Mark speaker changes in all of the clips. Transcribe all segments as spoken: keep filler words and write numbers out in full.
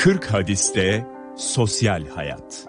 Speaker 1: kırk hadiste sosyal hayat.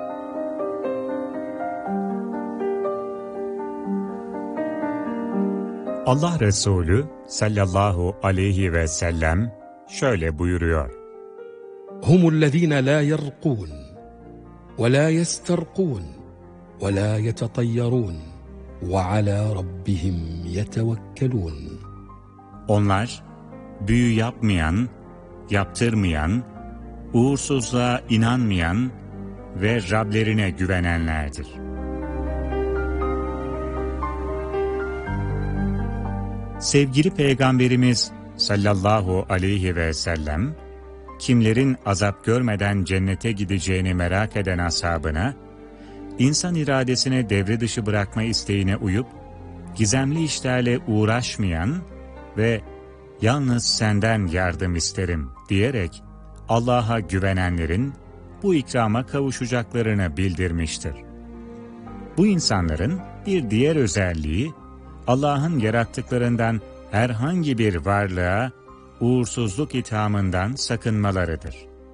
Speaker 2: Allah Resulü sallallahu aleyhi ve sellem şöyle buyuruyor:
Speaker 3: Humullezine la yerkûn ve la yesterkûn ve la yetetayyarûn ve ala rabbihim yetevekkelûn.
Speaker 2: Onlar büyü yapmayan, yaptırmayan, uğursuzluğa inanmayan ve Rablerine güvenenlerdir. Sevgili Peygamberimiz sallallahu aleyhi ve sellem, kimlerin azap görmeden cennete gideceğini merak eden ashabına, insan iradesini devre dışı bırakma isteğine uyup, gizemli işlerle uğraşmayan ve yalnız senden yardım isterim diyerek Allah'a güvenenlerin bu ikrama kavuşacaklarını bildirmiştir. Bu insanların bir diğer özelliği, Allah'ın yarattıklarından herhangi bir varlığa uğursuzluk ithamından sakınmalarıdır.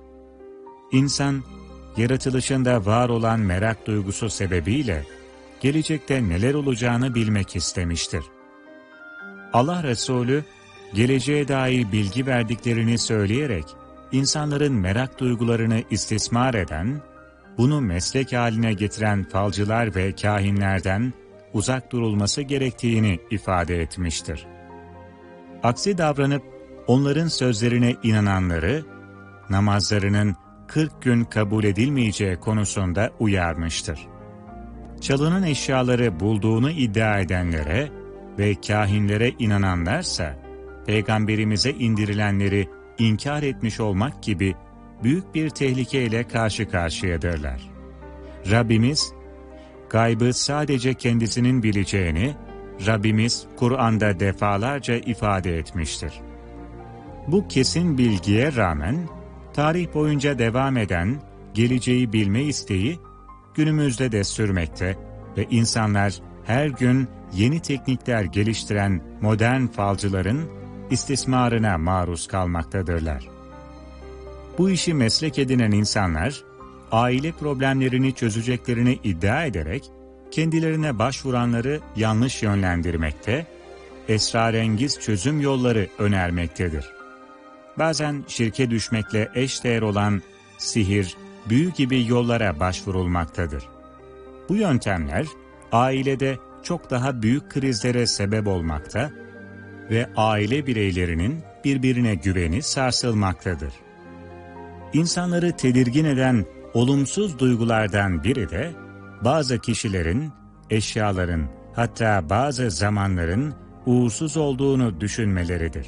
Speaker 2: İnsan, yaratılışında var olan merak duygusu sebebiyle gelecekte neler olacağını bilmek istemiştir. Allah Resulü, geleceğe dair bilgi verdiklerini söyleyerek, insanların merak duygularını istismar eden, bunu meslek haline getiren falcılar ve kâhinlerden uzak durulması gerektiğini ifade etmiştir. Aksi davranıp onların sözlerine inananları, namazlarının kırk gün kabul edilmeyeceği konusunda uyarmıştır. Çalınan eşyaları bulduğunu iddia edenlere ve kâhinlere inananlarsa, Peygamberimize indirilenleri inkar etmiş olmak gibi büyük bir tehlikeyle karşı karşıyadırlar. Rabbimiz, gaybı sadece kendisinin bileceğini, Rabbimiz Kur'an'da defalarca ifade etmiştir. Bu kesin bilgiye rağmen, tarih boyunca devam eden geleceği bilme isteği, günümüzde de sürmekte ve insanlar her gün yeni teknikler geliştiren modern falcıların istismarına maruz kalmaktadırlar. Bu işi meslek edinen insanlar, aile problemlerini çözeceklerini iddia ederek, kendilerine başvuranları yanlış yönlendirmekte, esrarengiz çözüm yolları önermektedir. Bazen şirke düşmekle eşdeğer olan sihir, büyü gibi yollara başvurulmaktadır. Bu yöntemler, ailede çok daha büyük krizlere sebep olmakta ve aile bireylerinin birbirine güveni sarsılmaktadır. İnsanları tedirgin eden olumsuz duygulardan biri de, bazı kişilerin, eşyaların, hatta bazı zamanların uğursuz olduğunu düşünmeleridir.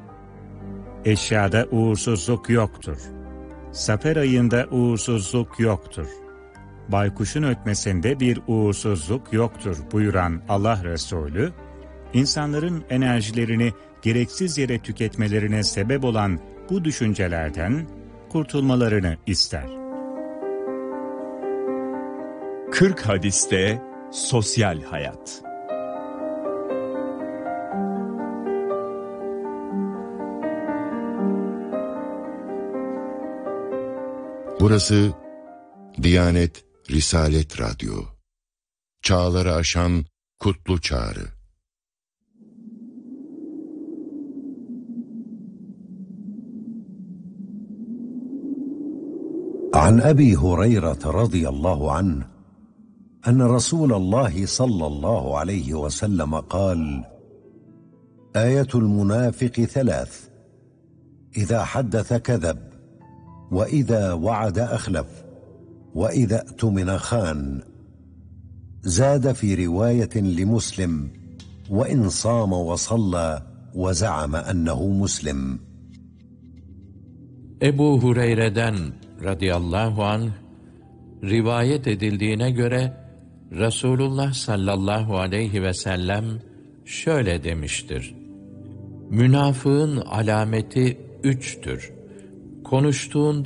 Speaker 2: Eşyada uğursuzluk yoktur. Safer ayında uğursuzluk yoktur. Baykuşun ötmesinde bir uğursuzluk yoktur buyuran Allah Resulü, insanların enerjilerini gereksiz yere tüketmelerine sebep olan bu düşüncelerden kurtulmalarını ister.
Speaker 1: kırk hadiste sosyal hayat.
Speaker 4: Burası Diyanet Risalet Radyo. Çağları aşan kutlu çağrı.
Speaker 5: عن أبي هريرة رضي الله عنه أن رسول الله صلى الله عليه وسلم قال: آية المنافق ثلاث: إذا حدث كذب، وإذا وعد أخلف، وإذا اؤتمن خان. زاد في رواية لمسلم: وإن صام وصلى وزعم أنه مسلم.
Speaker 6: Ebu Hureyre'den radıyallahu anh rivayet edildiğine göre Resulullah sallallahu aleyhi ve sellem şöyle demiştir: Münafığın alameti üçtür. Konuştuğunda